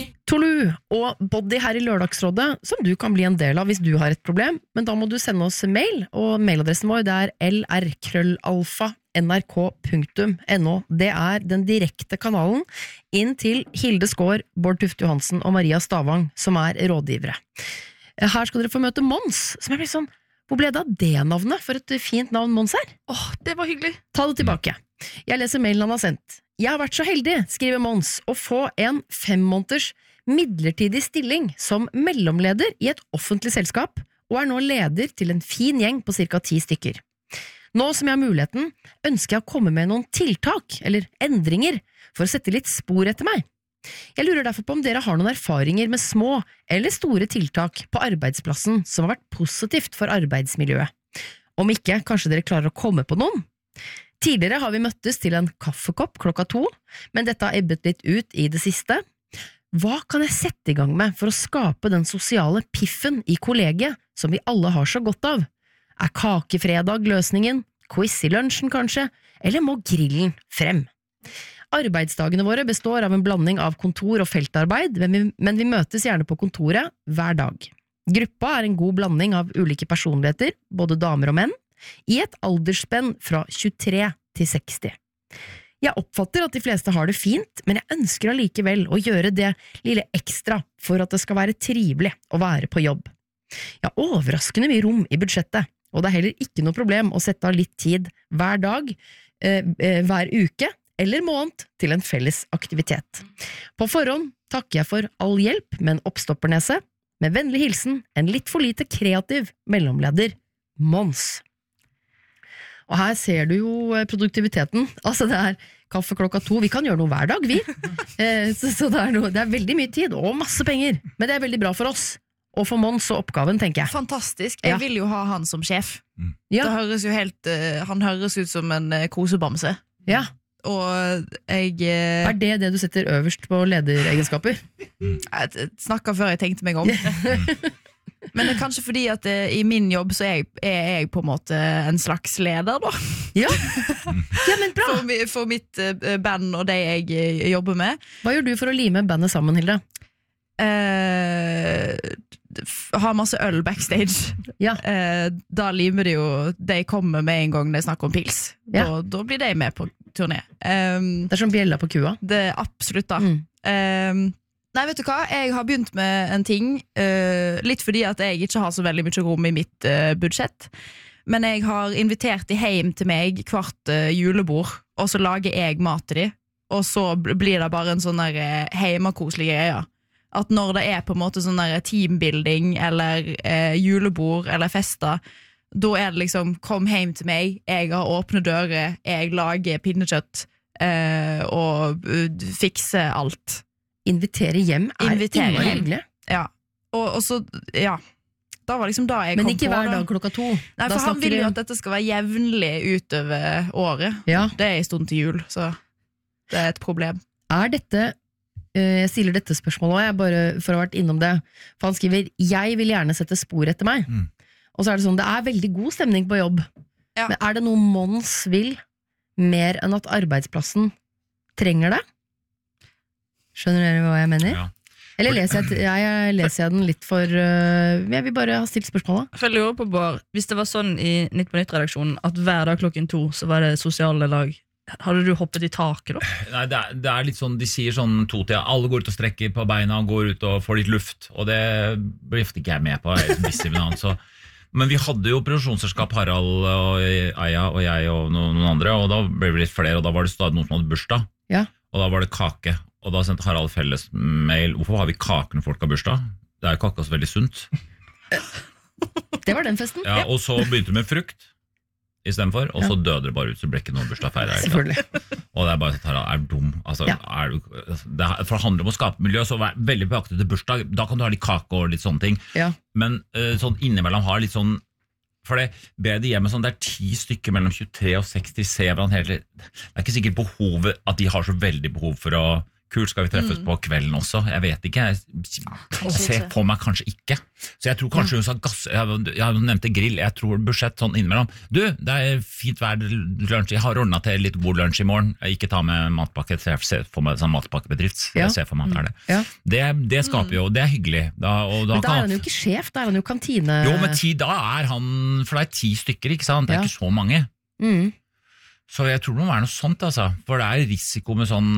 Tolu og Body her i Lørdagsrådet, som du kan bli en del av hvis du har et problem, men da må du sende oss mail, og mailadressen vår det lr@nrk.no. Det den direkte kanalen inn til Hilde Skår, Bård Tufte Johansen og Maria Stavang, som rådgivere. Her skal dere få møte Mons, som blir sånn, hvor ble det av det navnet? For et fint navn Mons Det var hyggelig. Ta det tilbake. Jeg leser mailen han har sendt. Jeg har vært så heldig, skriver Mons, å få en 5 måneders midlertidig stilling som mellomleder i et offentlig selskap, og nå leder til en fin gjeng på ca. 10 stykker. Nå som jeg har muligheten, ønsker jeg å komme med noen tiltak, eller endringer, for å sette litt spor etter meg. Jeg lurer derfor på om dere har noen erfaringer med små eller store tiltak på arbeidsplassen som har vært positivt for arbeidsmiljøet. Om ikke, kanskje dere klarer å komme på noen? Tidligere har vi møttes til en kaffekopp 2:00, men dette har ebbet litt ut i det siste. Hva kan jeg sette i gang med for å skape den sosiale piffen i kollegiet som vi alle har så godt av? Kakefredag løsningen, quiz i lunsjen kanskje, eller må grillen frem? Arbeidsdagene våre består av en blanding av kontor- og feltarbeid, men vi møtes gjerne på kontoret hver dag. Gruppa en god blanding av ulike personligheter, både damer og menn, i et aldersspenn fra 23 til 60. Jeg oppfatter at de fleste har det fint, men jeg ønsker allikevel å gjøre det lille ekstra for at det skal være trivelig å være på jobb. Jeg har overraskende mye rom i budsjettet, og det heller ikke noe problem å sette av litt tid hver dag, hver uke eller måned til en felles aktivitet. På forhånd takker jeg for all hjelp med en oppstoppernese, med vennlig hilsen en litt for lite kreativ mellomleder, Mons. Og her ser du jo produktiviteten, altså det kaffe 2:00, vi kan gjøre noe hver dag, vi. Så det veldig mye tid, og masse penger, men det veldig bra for oss, og for Mons og oppgaven, tenker jeg. Fantastisk, jeg vil jo ha han som sjef. Ja. Det høres jo han høres ut som en kosebamse. Ja. Og jeg det du setter øverst på lederegenskaper? Jeg snakket før jeg tenkte meg om. Men det kanskje fordi at i min jobb så er jeg på en måte en slags leder da. Ja, men bra. For mitt band og det jeg jobber med. Hva gjør du for å lime bandet sammen, Hilde? Ha masse øl backstage. Ja. Da limer det jo, de kommer med en gang de snakker om pils. Ja. Da blir de med på turné. Det som bjella på kua. Det absolutt da. Nei, vet du hva? Jeg har begynt med en ting, litt fordi at jeg ikke har så veldig mye rom i mitt budsjett, men jeg har invitert de hjem til meg hvert julebord, og så lager jeg mat til de, og så blir det bare en sånn der hjemmakoselig greie. At når det på en måte sånn der teambuilding, eller julebord, eller fester, da det liksom, kom hjem til meg, jeg har åpne dører, jeg lager pinnekjøtt, og fikser alt. Invitere hjem innmari hyggelig. Ja, og så, ja, da var liksom da jeg men kom på. Men ikke hver dag 2:00. Nei, for han vil jo at dette skal være jevnlig utover året. Ja. Det en stund til jul, så det et problem. Dette, jeg stiller dette spørsmålet også, bare for å ha vært innom det, for han skriver, jeg vil gjerne sette spor etter meg. Og så det sånn, det veldig god stemning på jobb. Ja. Men det noe Mons vil, mer enn at arbeidsplassen trenger det? Skjønner dere hva jeg mener? Ja. Eller leser jeg den litt for jeg vil bare ha stilt spørsmålet. Jeg lurer på, Bård, hvis det var sånn i Nytt på Nytt-redaksjonen at hver dag 2:00 så var det sosiale lag, hadde du hoppet i taket da? Nei, det litt sånn, de sier sånn 2-tida, alle går ut og strekker på beina, går ut og får litt luft, og det blir ofte ikke jeg med på, men vi hadde jo produksjonsselskap, Harald og Eia og jeg og noen andre, og da ble det litt flere, og da var det stadig noen som hadde bursdag, ja. Og da var det kake. Og da sendte Harald felles mail. Hvorfor har vi kake når folk har bursdag? Det jo ikke akkurat så veldig sunt. Det var den festen. Ja, og så begynte det med frukt i stedet for, og så døde det bare ut, så ble ikke noen bursdag feiret. Selvfølgelig. Og det bare at Harald dum. Altså, Ja. For det handler om å skape miljø, så vær veldig på aktiv til bursdag. Da kan du ha litt kake og litt sånne ting. Ja. Men sånn innimellom har litt sånn, for det ber de hjemme sånn, det 10 stykker mellom 23 og 60 ser hverandre hele. Det ikke sikkert behovet at de har så veldig behov for å kult, skal vi treffes på kvelden også? Jeg vet ikke, jeg ser på meg kanskje ikke. Så jeg tror kanskje hun sa gass, jeg nevnte grill, jeg tror budsjett sånn innimellom. Du, det fint vær lunsj, jeg har ordnet til litt god lunsj i morgen, jeg ikke ta med matpakke, jeg ser for meg sånn matpakkebedrift, jeg ser for meg at det er det. Det skaper jo, det hyggelig. Men da er han jo ikke sjef, da er han jo kantine... Jo, men da han, for det 10 stykker, ikke sant? Det ikke så mange. Så jeg tror det må være noe sånt, altså. For det risiko med sånn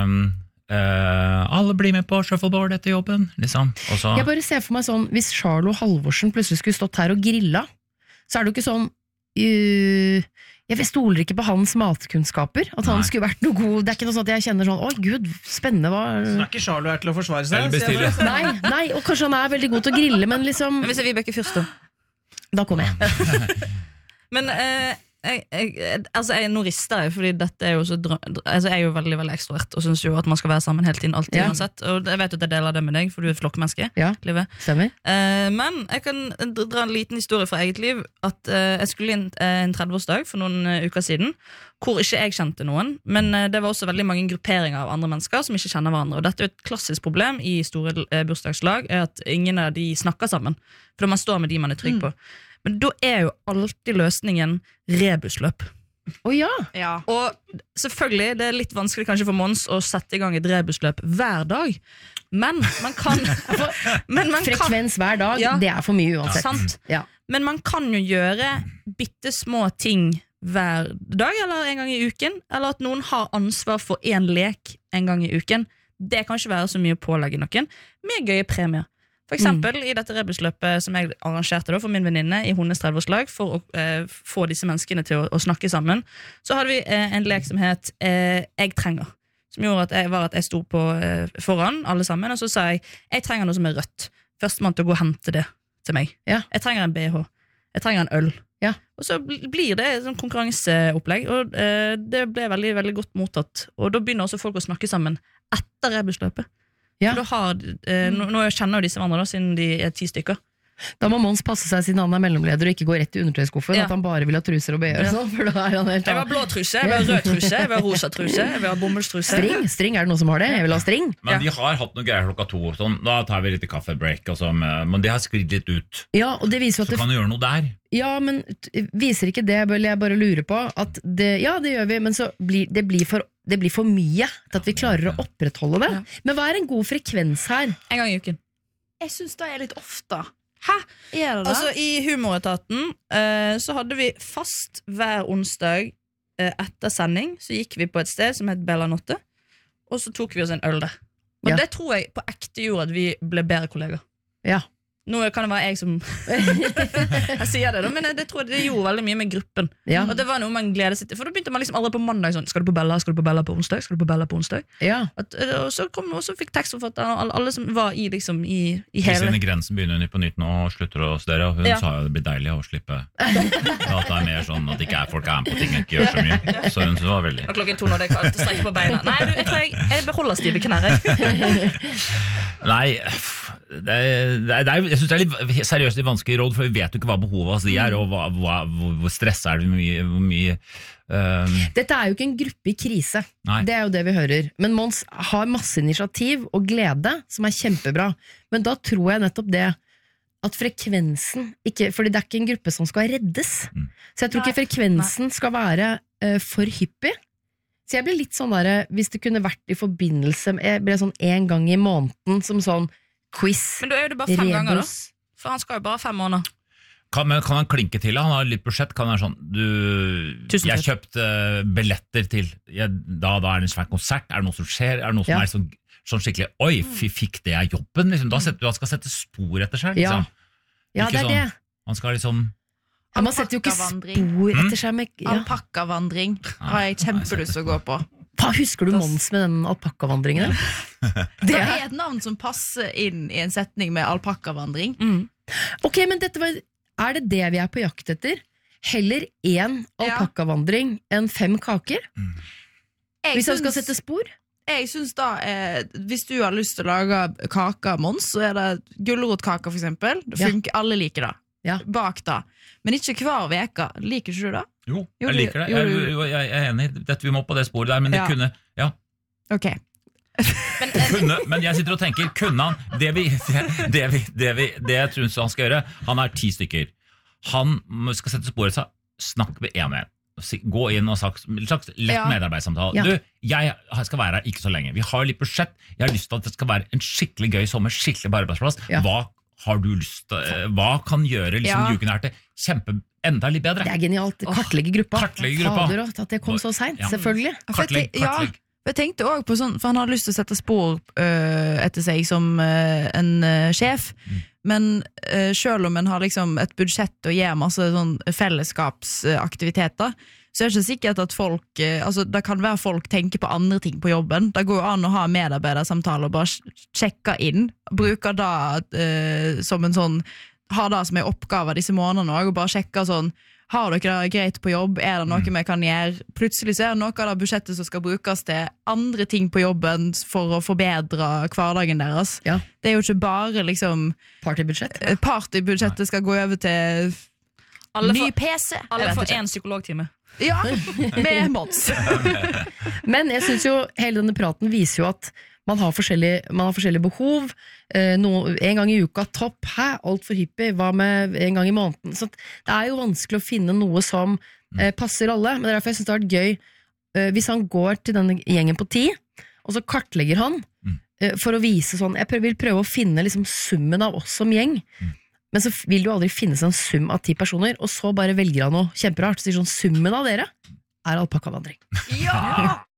alle blir med på shuffleboard etter jobben, liksom. Også... Jeg bare ser for meg sånn, hvis Charlo Halvorsen plutselig skulle stått her og grilla, så er det jo ikke sånn jeg stoler ikke på hans matkunnskaper, at han skulle vært noe god. Det er ikke noe sånn at jeg kjenner sånn, åh gud, spennende Så er ikke Charlo her til å forsvare seg? Nei, og kanskje han veldig god til å grille, men liksom... Men hvis Vibeke først da kommer jeg. Men nå rister jeg, fordi dette jo så jeg er jo veldig, veldig ekstrovert og synes jo at man skal være sammen hele tiden, alltid uansett, og jeg vet at jeg deler det med deg, for du flokkmenneske, livet. Stemmer. Men jeg kan dra en liten historie fra eget liv, at jeg skulle inn en 30-årsdag for noen uker siden, hvor ikke jeg kjente noen, men det var også veldig mange grupperinger av andre mennesker som ikke kjenner hverandre, og dette er et klassisk problem i store bursdagslag, er at ingen av de snakker sammen, for man står med de man er trygg på. Men da er jo alltid løsningen rebusløp. Ja. Og selvfølgelig, det er litt vanskelig kanskje for Mons å sette i gang et rebusløp hver dag, men man kan... Frekvens hver dag, det er for mye uansett. Sant. Men man kan jo gjøre bittesmå ting hver dag, eller en gang i uken, eller at noen har ansvar for en lek en gang i uken. Det kan ikke være så mye pålegg i noen, med gøye premier. For eksempel i dette rebusløpet som jeg arrangerte da, for min venninne i hennes 30-årslag for å få disse menneskene til å snakke sammen, så hadde vi en lek som het Jeg trenger, som gjorde at jeg sto på foran alle sammen, og så sa jeg trenger noe som er rødt, førstemann til å gå og hente det til meg. Jeg trenger en BH, jeg trenger en øl. Og så blir det sånn konkurranseopplegg, og det ble veldig, veldig godt mottatt, og da begynner også folk å snakke sammen etter rebusløpet. Nå kjenner jo disse hverandre da, siden de er 10 stykker. Da må Mons passe seg siden han er mellomleder og ikke gå rett i undertøyskuffen, at han bare vil ha truser og BH for da er han helt... Jeg vil ha blå truse, jeg vil ha rød truse, jeg vil ha rosa truse, jeg vil ha bomullstruse. String, er det noen som har det? Jeg vil ha string. Men de har hatt noe greier klokka 2, sånn, da tar vi litt kaffebreak, men de har skritt litt ut. Ja, og det viser at så kan du gjøre noe der. Ja, men viser ikke det, jeg bare lurer på, at det gjør vi, men så det blir for mye til at vi klarer å opprettholde det. Men hva er en god frekvens her? En gang i uken. Jeg synes det er litt ofte. Hæ? Er det det? Altså i Humoretaten så hadde vi fast hver onsdag etter sending, så gikk vi på et sted som het Bella Notte, og så tok vi oss en øl der. Og det tror jeg på ekte gjorde at vi ble bedre kolleger. Ja. Nå kan det være jeg som jeg sier det da, men det tror jeg det gjorde veldig mye med gruppen. Og det var noe man gleder seg til, for da begynte man liksom alle på mandag sånn, skal du på Bella på onsdag, skal du på Bella på onsdag? Og så kom og så fikk tekstforfatteren alle som var i liksom i hele Kristine Grensen begynner på nytt nå og slutter å studere, og hun sa jo det blir deilig å slippe at det er mer sånn at ikke folk er med på ting og ikke gjør så mye, så hun synes det var veldig og klokken 2 når det er kaldt, strekke på beina. Nei, jeg tror jeg beholder stive knærer. Nei, jeg synes det er litt seriøst litt vanskelig råd, for vi vet jo ikke hva behovet hos de er, og hvor stress er det, hvor mye Dette er jo ikke en gruppe i krise. Nei. Det er jo det vi hører. Men Mons har masse initiativ og glede, som er kjempebra. Men da tror jeg nettopp det at frekvensen ikke, fordi det er ikke en gruppe som skal reddes. Så jeg tror ikke frekvensen skal være for hyppig. Så jeg ble litt sånn der, hvis det kunne vært i forbindelse med, jeg ble sånn en gang i måneden som sånn quiz. Men da er det bare 5 ganger da, for han skal jo bare 5 måneder. Kan han klinke til? Han har litt budsjett. Kan han sånn, jeg har kjøpt billetter til, da er det en svær konsert, er det noe som skjer? Er det noe som er sånn skikkelig, oi, fikk det er jobben? Liksom, da han skal sette spor etter seg, liksom. Ja, det er det. Han skal liksom... Ja, man setter jo ikke spor etter seg med alpakkavandring har jeg kjempelyst til å gå på. Husker du Mons med den alpakkavandringen? Det er et navn som passer inn i en setning med alpakkavandring. Ok, men er det vi er på jakt etter? Heller 1 alpakkavandring enn 5 kaker? Hvis jeg skal sette spor? Jeg synes da, hvis du har lyst til å lage kaka, Mons, så er det gulrotkaka for eksempel. Det funker, alle liker det. Bak da. Men ikke hver veka. Liker ikke du det? Jo, jeg liker det. Jeg er enig. Vi må på det sporet der, men det kunne, Ok. Men jeg sitter og tenker, kunne han det jeg tror han skal gjøre, han er 10 stykker. Han skal sette sporet seg, snakk med en. Gå inn og slags lett medarbeidssamtale. Du, jeg skal være her ikke så lenge. Vi har litt budsjett. Jeg har lyst til at det skal være en skikkelig gøy sommer, skikkelig på arbeidsplass. Hva har du lyst til? Hva kan gjøre uken her til enda litt bedre? Det er genialt. Kartlegge gruppa. Fader, at det kom så sent, selvfølgelig. Kartlegg. Jeg tenkte også på sånn, for han har lyst til å sette spor etter seg som en sjef, men selv om en har liksom et budsjett og gjør masse sånn fellesskapsaktiviteter, så er det ikke sikkert at folk, altså det kan være folk tenker på andre ting på jobben. Det går an å ha medarbeidersamtaler og bare sjekke inn, bruker det som en sånn, har det som en oppgave disse månedene og bare sjekke sånn, har dere det greit på jobb? Er det noe vi kan gjøre? Plutselig så er det noe av det budsjettet som skal brukes til andre ting på jobben for å forbedre hverdagen deres. Det er jo ikke bare liksom partybudsjett. Partybudsjettet skal gå over til ny PC. Alle får en psykologtime. Ja, med Mons. Men jeg synes jo hele denne praten viser jo at man har forskjellige behov. En gang i uka, topp, alt for hyppig, hva med en gang i måneden? Så det er jo vanskelig å finne noe som passer alle, men det er derfor jeg synes det har vært gøy hvis han går til denne gjengen på 10, og så kartlegger han for å vise sånn, jeg vil prøve å finne liksom summen av oss som gjeng, men så vil det jo aldri finnes en sum av 10 personer, og så bare velger han noe kjemperart, så sier sånn, summen av dere er alpakkavandring. Ja!